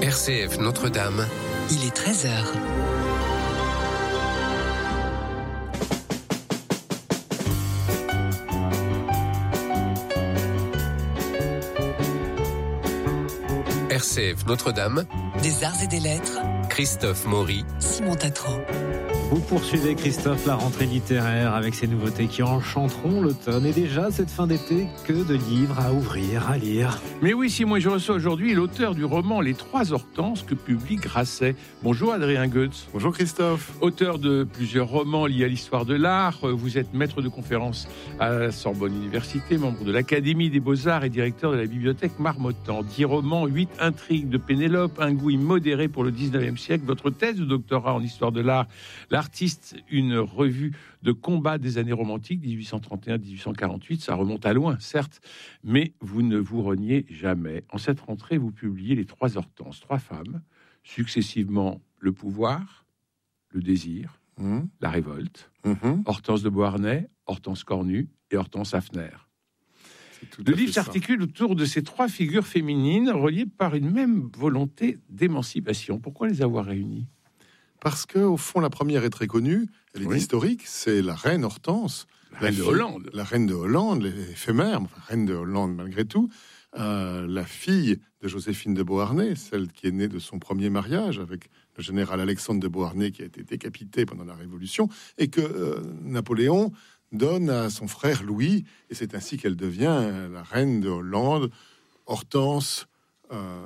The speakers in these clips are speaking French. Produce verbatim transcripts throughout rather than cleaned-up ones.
R C F Notre-Dame. Il est treize heures. R C F Notre-Dame. Des arts et des lettres. Christophe Maury. Simon Tatro. Vous poursuivez, Christophe, la rentrée littéraire avec ces nouveautés qui enchanteront l'automne. Et déjà, cette fin d'été, que de livres à ouvrir, à lire. Mais oui, Simon, je reçois aujourd'hui l'auteur du roman Les Trois Hortenses que publie Grasset. Bonjour Adrien Goetz. Bonjour Christophe. Auteur de plusieurs romans liés à l'histoire de l'art, vous êtes maître de conférences à la Sorbonne Université, membre de l'Académie des Beaux-Arts et directeur de la bibliothèque Marmottan. Dix romans, huit intrigues de Pénélope, un goût immodéré pour le dix-neuvième siècle. Votre thèse de doctorat en histoire de l'art, L'artiste, une revue de combat des années romantiques, dix-huit cent trente et un à dix-huit cent quarante-huit. Ça remonte à loin, certes, mais vous ne vous reniez jamais. En cette rentrée, vous publiez Les Trois Hortenses, trois femmes, successivement le pouvoir, le désir, mmh. la révolte, mmh. Hortense de Beauharnais, Hortense Cornu et Hortense Hafner. Le livre s'articule autour de ces trois figures féminines reliées par une même volonté d'émancipation. Pourquoi les avoir réunies ? Parce que, au fond, la première est très connue, elle est oui. historique, c'est la reine Hortense. La reine de fille, Hollande. La reine de Hollande, l'éphémère, enfin, reine de Hollande malgré tout, euh, la fille de Joséphine de Beauharnais, celle qui est née de son premier mariage avec le général Alexandre de Beauharnais qui a été décapité pendant la Révolution, et que euh, Napoléon donne à son frère Louis, et c'est ainsi qu'elle devient la reine de Hollande, Hortense euh,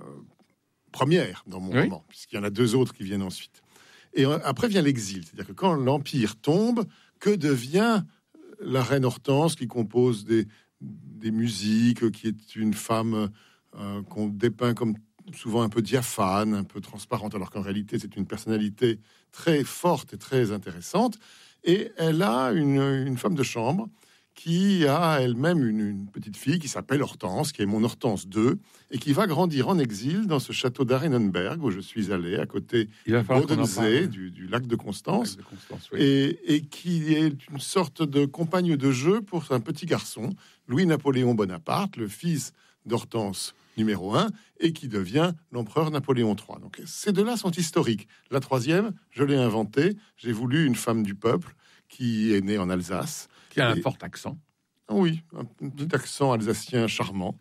première dans mon oui. roman, puisqu'il y en a deux autres qui viennent ensuite. Et après vient l'exil, c'est-à-dire que quand l'Empire tombe, que devient la reine Hortense qui compose des, des musiques, qui est une femme euh, qu'on dépeint comme souvent un peu diaphane, un peu transparente, alors qu'en réalité c'est une personnalité très forte et très intéressante. Et elle a une, une femme de chambre qui a elle-même une, une petite fille qui s'appelle Hortense, qui est mon Hortense deux, et qui va grandir en exil dans ce château d'Arenenberg où je suis allé, à côté d'Odensee, du, du lac de Constance, de Constance oui. et, et qui est une sorte de compagne de jeu pour un petit garçon, Louis-Napoléon Bonaparte, le fils d'Hortense numéro un, et qui devient l'empereur Napoléon trois. Donc ces deux-là sont historiques. La troisième, je l'ai inventée, j'ai voulu une femme du peuple qui est née en Alsace, qui a un et... fort accent. Oui, un petit accent alsacien charmant.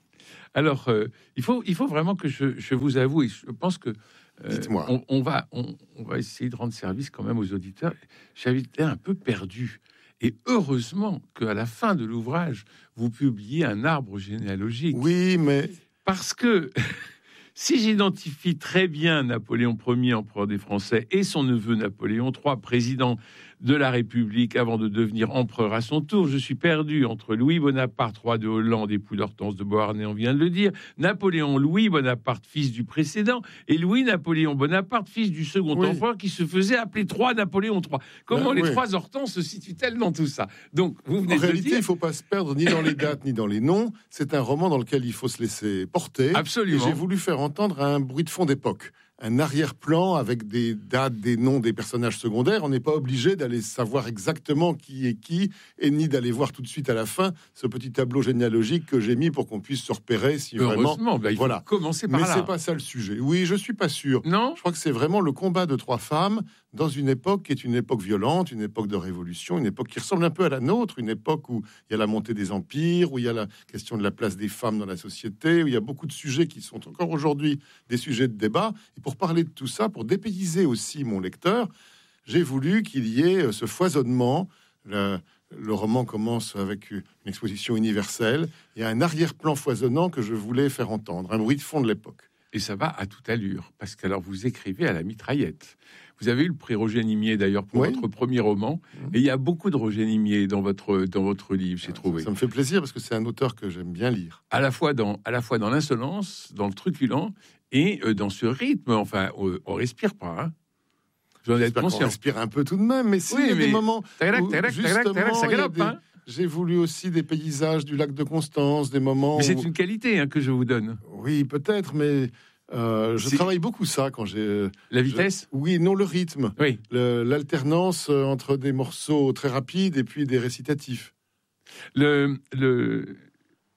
Alors, euh, il, faut, il faut vraiment que je, je vous avoue, et je pense que euh, Dites-moi. On, on, va, on, on va essayer de rendre service quand même aux auditeurs. J'avais été un peu perdu. Et heureusement qu'à la fin de l'ouvrage, vous publiez un arbre généalogique. Oui, mais... Parce que... Si j'identifie très bien Napoléon Ier, empereur des Français, et son neveu Napoléon trois, président de la République avant de devenir empereur à son tour, je suis perdu entre Louis Bonaparte, roi de Hollande, époux d'Hortense de Beauharnais, on vient de le dire, Napoléon Louis Bonaparte, fils du précédent, et Louis-Napoléon Bonaparte, fils du second oui. empereur, qui se faisait appeler trois Napoléon trois. Comment ben, les oui. trois Hortenses se situent-elles dans tout ça ? Donc, vous venez en de réalité, dire... il ne faut pas se perdre ni dans les dates, ni dans les noms. C'est un roman dans lequel il faut se laisser porter. Absolument. Et j'ai voulu faire entendre un bruit de fond d'époque, un arrière-plan avec des dates, des noms des personnages secondaires. On n'est pas obligé d'aller savoir exactement qui est qui, et ni d'aller voir tout de suite à la fin ce petit tableau généalogique que j'ai mis pour qu'on puisse se repérer si Heureusement, vraiment... Bah, il faut voilà. commencer par Mais là. c'est pas ça le sujet. Oui, je suis pas sûr. Non. Je crois que c'est vraiment le combat de trois femmes dans une époque qui est une époque violente, une époque de révolution, une époque qui ressemble un peu à la nôtre, une époque où il y a la montée des empires, où il y a la question de la place des femmes dans la société, où il y a beaucoup de sujets qui sont encore aujourd'hui des sujets de débat. Et pour parler de tout ça, pour dépayser aussi mon lecteur, j'ai voulu qu'il y ait ce foisonnement. Le, le roman commence avec une exposition universelle. Il y a un arrière-plan foisonnant que je voulais faire entendre, un bruit de fond de l'époque. Et ça va à toute allure, parce qu'alors vous écrivez à la mitraillette. Vous avez eu le prix Roger Nimier d'ailleurs pour oui. votre premier roman, mmh. et il y a beaucoup de Roger Nimier dans votre, dans votre livre, j'ai ah, trouvé. Ça, ça me fait plaisir parce que c'est un auteur que j'aime bien lire. À la fois dans, à la fois dans l'insolence, dans le truculent, et euh, dans ce rythme, enfin, on, on respire pas, hein. J'en ai conscient. On respire un peu tout de même, mais si oui, il y a mais... des moments tarac, tarac, où, tarac, tarac, ça galope, des... hein. J'ai voulu aussi des paysages du lac de Constance, des moments... Mais c'est où... une qualité hein, que je vous donne. Oui, peut-être, mais... Euh, je c'est... travaille beaucoup ça quand j'ai... La vitesse je... Oui, non, le rythme. Oui. Le, l'alternance entre des morceaux très rapides et puis des récitatifs. Le... le...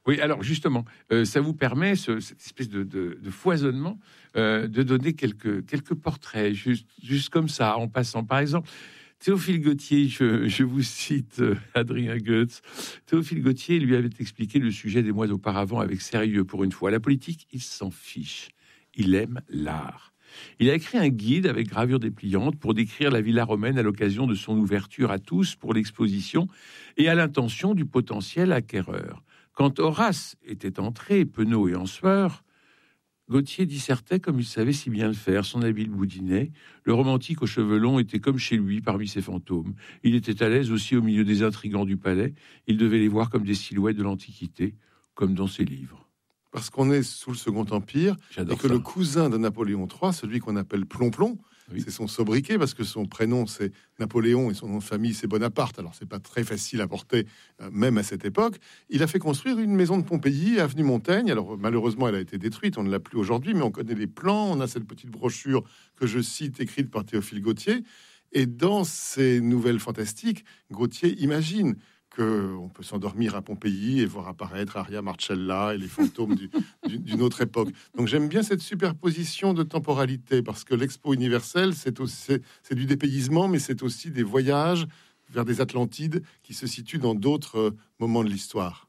Oui, alors justement, euh, ça vous permet, ce, cette espèce de, de, de foisonnement, euh, de donner quelques, quelques portraits, juste, juste comme ça, en passant. Par exemple, Théophile Gautier, je, je vous cite euh, Adrien Goetz, Théophile Gautier lui avait expliqué le sujet des mois auparavant avec sérieux pour une fois. La politique, il s'en fiche. Il aime l'art. Il a écrit un guide avec gravure dépliante pour décrire la villa romaine à l'occasion de son ouverture à tous pour l'exposition et à l'intention du potentiel acquéreur. Quand Horace était entré, penaud et en sueur, Gautier dissertait comme il savait si bien le faire, son habile boudinet. Le romantique aux cheveux longs était comme chez lui parmi ses fantômes. Il était à l'aise aussi au milieu des intrigants du palais. Il devait les voir comme des silhouettes de l'Antiquité, comme dans ses livres. Parce qu'on est sous le Second Empire, J'adore et que ça. le cousin de Napoléon trois, celui qu'on appelle Plomplon, Oui. c'est son sobriquet, parce que son prénom c'est Napoléon et son nom de famille c'est Bonaparte. Alors c'est pas très facile à porter, euh, même à cette époque. Il a fait construire une maison de Pompéi, avenue Montaigne. Alors malheureusement, elle a été détruite, on ne l'a plus aujourd'hui, mais on connaît les plans. On a cette petite brochure que je cite, écrite par Théophile Gautier. Et dans ces nouvelles fantastiques, Gautier imagine qu'on peut s'endormir à Pompéi et voir apparaître Aria Marcella et les fantômes du, du, d'une autre époque. Donc j'aime bien cette superposition de temporalité, parce que l'Expo universelle, c'est, aussi, c'est, c'est du dépaysement, mais c'est aussi des voyages vers des Atlantides qui se situent dans d'autres moments de l'histoire.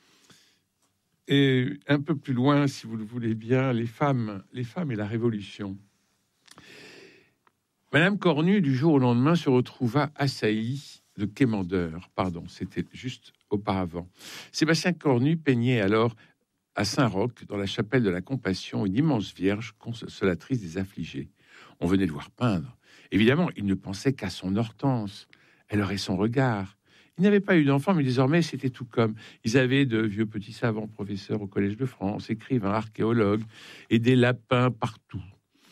Et un peu plus loin, si vous le voulez bien, les femmes, les femmes et la Révolution. Madame Cornu, du jour au lendemain, se retrouva assaillie de quémandeurs, pardon, c'était juste auparavant. Sébastien Cornu peignait alors à Saint-Roch, dans la chapelle de la Compassion, une immense vierge consolatrice des affligés. On venait le voir peindre. Évidemment, il ne pensait qu'à son Hortense. Elle aurait son regard. Il n'avait pas eu d'enfant, mais désormais, c'était tout comme. Ils avaient de vieux petits savants, professeurs au Collège de France, écrivains, archéologues, et des lapins partout.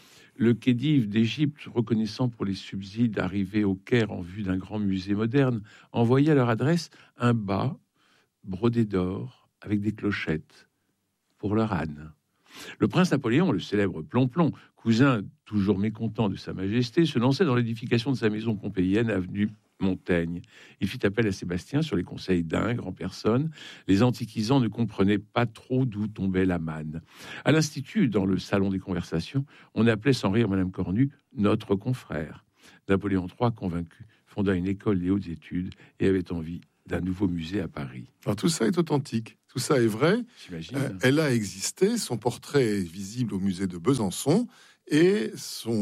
Le khedive d'Égypte, reconnaissant pour les subsides arrivés au Caire en vue d'un grand musée moderne, envoyait à leur adresse un bas brodé d'or avec des clochettes pour leur âne. Le prince Napoléon, le célèbre Plomplon, cousin toujours mécontent de sa majesté, se lançait dans l'édification de sa maison pompéienne, avenue Montaigne. Il fit appel à Sébastien sur les conseils d'Ingres en personne. Les antiquisants ne comprenaient pas trop d'où tombait la manne. À l'Institut, dans le salon des conversations, on appelait sans rire Madame Cornu notre confrère. Napoléon trois, convaincu, fonda une école des hautes études et avait envie d'un nouveau musée à Paris. Alors tout ça est authentique, tout ça est vrai. J'imagine. Euh, elle a existé, son portrait est visible au musée de Besançon. Et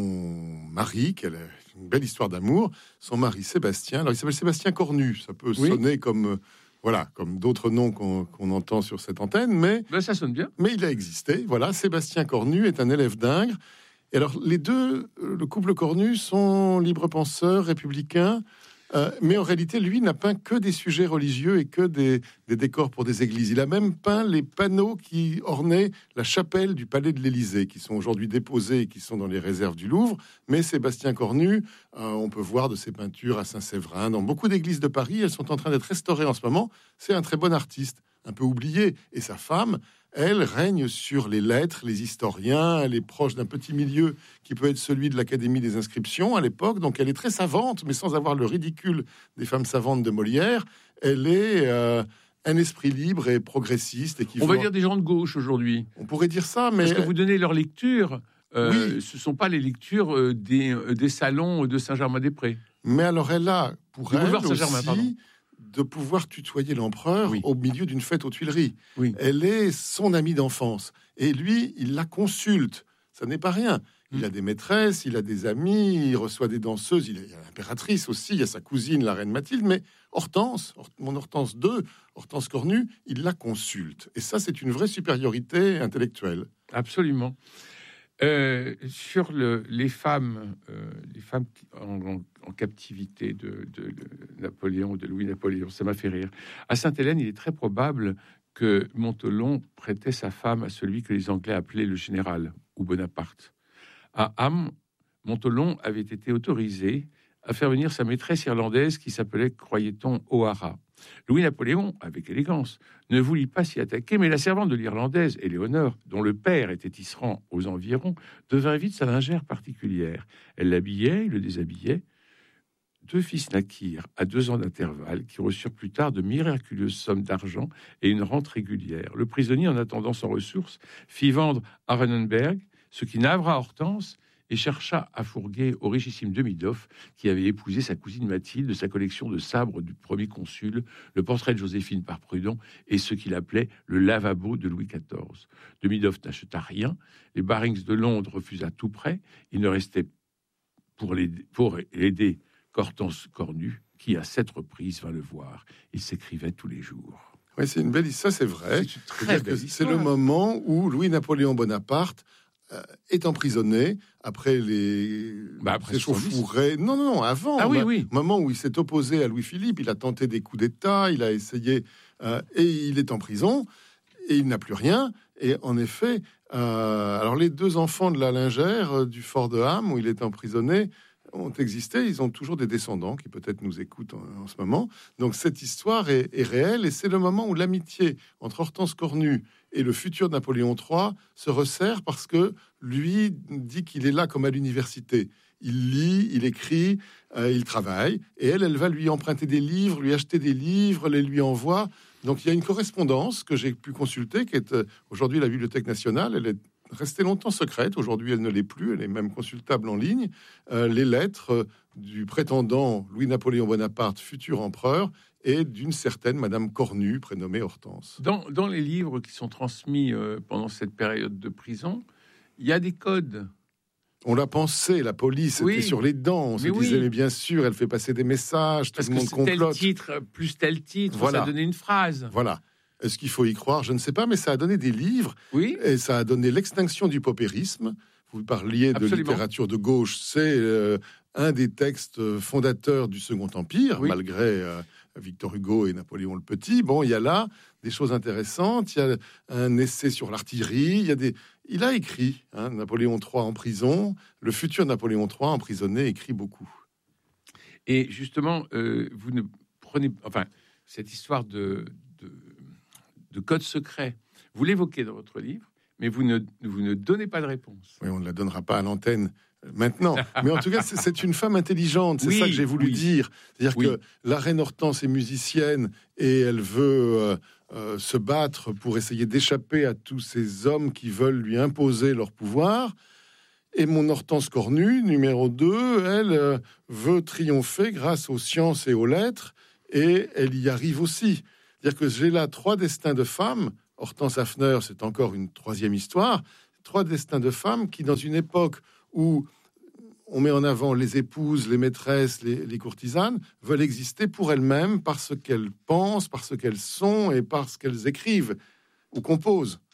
son mari, qu'elle a une belle histoire d'amour, son mari Sébastien, alors il s'appelle Sébastien Cornu, ça peut Oui. sonner comme, euh, voilà, comme d'autres noms qu'on, qu'on entend sur cette antenne, mais, Ben, ça sonne bien. mais il a existé. Voilà, Sébastien Cornu est un élève d'Ingres. Et alors les deux, euh, le couple Cornu sont libres penseurs, républicains, euh, mais en réalité, lui n'a peint que des sujets religieux et que des, des décors pour des églises. Il a même peint les panneaux qui ornaient la chapelle du palais de l'Élysée, qui sont aujourd'hui déposés et qui sont dans les réserves du Louvre. Mais Sébastien Cornu, euh, on peut voir de ses peintures à Saint-Séverin, dans beaucoup d'églises de Paris. Elles sont en train d'être restaurées en ce moment. C'est un très bon artiste, un peu oublié. Et sa femme, elle, règne sur les lettres, les historiens. Elle est proche d'un petit milieu qui peut être celui de l'Académie des inscriptions à l'époque. Donc elle est très savante, mais sans avoir le ridicule des femmes savantes de Molière. Elle est euh, un esprit libre et progressiste. Et qui On va veut... dire des gens de gauche aujourd'hui. On pourrait dire ça, mais... Parce que vous donnez leur lecture. Euh, Oui. Ce ne sont pas les lectures euh, des, euh, des salons de Saint-Germain-des-Prés. Mais alors elle a, pour Du elle boulevard Saint-Germain, pardon. aussi, de pouvoir tutoyer l'empereur Oui. au milieu d'une fête aux Tuileries. Oui. Elle est son amie d'enfance. Et lui, il la consulte. Ça n'est pas rien. Il Mm. a des maîtresses, il a des amis, il reçoit des danseuses, il y a l'impératrice aussi, il y a sa cousine, la reine Mathilde, mais Hortense, Hor- mon Hortense deux, Hortense Cornu, il la consulte. Et ça, c'est une vraie supériorité intellectuelle. Absolument. Euh, sur le, les femmes, euh, les femmes qui- en, en- en captivité de, de- de Napoléon, de Louis-Napoléon, ça m'a fait rire. À Sainte-Hélène, il est très probable que Montholon prêtait sa femme à celui que les Anglais appelaient le général, ou Bonaparte. À Ham, Montholon avait été autorisé à faire venir sa maîtresse irlandaise qui s'appelait, croyait-on, O'Hara. Louis-Napoléon, avec élégance, ne voulut pas s'y attaquer, mais la servante de l'Irlandaise, Éléonore, dont le père était tisserand aux environs, devint vite sa lingère particulière. Elle l'habillait, il le déshabillait. deux fils naquirent à deux ans d'intervalle, qui reçurent plus tard de miraculeuses sommes d'argent et une rente régulière. Le prisonnier, en attendant sans ressources, fit vendre Arenenberg, ce qui navra Hortense, et chercha à fourguer au richissime Demidoff, qui avait épousé sa cousine Mathilde, de sa collection de sabres du premier consul, le portrait de Joséphine par Prudhon et ce qu'il appelait le lavabo de Louis quatorze. Demidoff n'acheta rien, les Barings de Londres refusa tout prêt, il ne restait pour l'aider, pour l'aider qu'Hortense Cornu, qui à sept reprises vint le voir. Il s'écrivait tous les jours. Oui, c'est une belle histoire, ça c'est vrai. C'est une très belle c'est histoire. le moment où Louis-Napoléon Bonaparte euh, est emprisonné après les Bah, après échauffourées. Non, non, non, avant. Ah oui, bah, oui. Au moment où il s'est opposé à Louis-Philippe, il a tenté des coups d'État, il a essayé, euh, et il est en prison, et il n'a plus rien. Et en effet, euh, alors les deux enfants de la lingère euh, du fort de Ham, où il est emprisonné, ont existé. Ils ont toujours des descendants qui peut-être nous écoutent en, en ce moment. Donc cette histoire est, est réelle, et c'est le moment où l'amitié entre Hortense Cornu et le futur Napoléon trois se resserre, parce que lui dit qu'il est là comme à l'université. Il lit, il écrit, euh, il travaille, et elle, elle va lui emprunter des livres, lui acheter des livres, les lui envoie. Donc il y a une correspondance que j'ai pu consulter, qui est euh, aujourd'hui à la Bibliothèque nationale. Elle est restée longtemps secrète, aujourd'hui elle ne l'est plus, elle est même consultable en ligne. Euh, les lettres euh, du prétendant Louis-Napoléon Bonaparte, futur empereur, et d'une certaine Madame Cornu, prénommée Hortense. Dans, dans les livres qui sont transmis euh, pendant cette période de prison, il y a des codes. On l'a pensé, la police Oui. était sur les dents. On Mais se oui. disait, mais bien sûr, elle fait passer des messages, tout Parce le que monde c'est tel complote. titre plus tel titre, Voilà. ça donnait une phrase. Voilà. Est-ce qu'il faut y croire? Je ne sais pas, mais ça a donné des livres, Oui, et ça a donné l'extinction du paupérisme. Vous parliez de Absolument. littérature de gauche, c'est euh, un des textes fondateurs du Second Empire, Oui. malgré euh, Victor Hugo et Napoléon le Petit. Bon, il y a là des choses intéressantes. Il y a un essai sur l'artillerie. Il y a des... Il a écrit, hein, Napoléon trois en prison. Le futur Napoléon trois emprisonné écrit beaucoup. et justement, euh, vous ne prenez... Enfin, cette histoire de, de, de code secret, vous l'évoquez dans votre livre, mais vous ne, vous ne donnez pas de réponse. Oui, on ne la donnera pas à l'antenne euh, maintenant. Mais en tout cas, c'est, c'est une femme intelligente. C'est Oui, ça que j'ai voulu oui. dire. C'est-à-dire Oui. que la reine Hortense est musicienne et elle veut euh, euh, se battre pour essayer d'échapper à tous ces hommes qui veulent lui imposer leur pouvoir. Et mon Hortense Cornu, numéro deux, elle euh, veut triompher grâce aux sciences et aux lettres, et elle y arrive aussi. C'est-à-dire que j'ai là trois destins de femmes. Hortense Hafner, c'est encore une troisième histoire. Trois destins de femmes qui, dans une époque où on met en avant les épouses, les maîtresses, les, les courtisanes, veulent exister pour elles-mêmes, parce qu'elles pensent, parce qu'elles sont et parce qu'elles écrivent ou composent.